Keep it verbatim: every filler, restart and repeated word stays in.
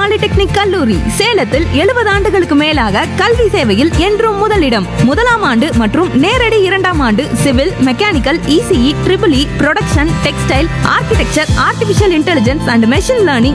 Polytechnic கல்லூரி, சேலத்தில் எழுபது ஆண்டுகளுக்கு மேலாக கல்வி சேவையில் என்றும் முதலிடம். முதலாம் ஆண்டு மற்றும் நேரடி இரண்டாம் ஆண்டு civil, mechanical, ECE, triple E, production, textile, architecture, artificial intelligence and machine learning